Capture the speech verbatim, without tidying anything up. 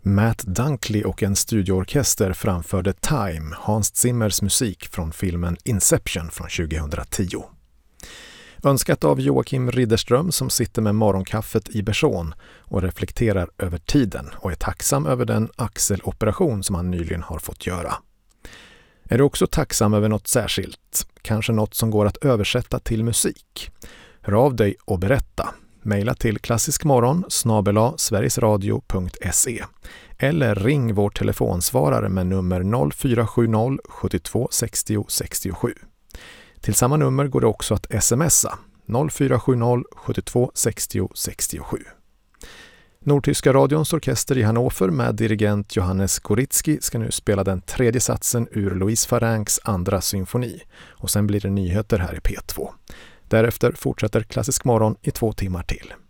Matt Dunkley och en studioorkester framförde Time, Hans Zimmers musik från filmen Inception från tjugohundratio. Önskat av Joakim Ridderström som sitter med morgonkaffet i Bersån och reflekterar över tiden och är tacksam över den axeloperation som han nyligen har fått göra. Är du också tacksam över något särskilt? Kanske något som går att översätta till musik? Hör av dig och berätta. Maila till klassiskmorgon snabel-a sverigesradio punkt se eller ring vår telefonsvarare med nummer noll fyra sju noll sju två sex noll sex sju. Till samma nummer går det också att smsa noll fyra sju noll sju två sex noll sex sju. Nordtyska radions orkester i Hannover med dirigent Johannes Goritski ska nu spela den tredje satsen ur Louise Farinks andra symfoni och sen blir det nyheter här i P två. Därefter fortsätter Klassisk morgon i två timmar till.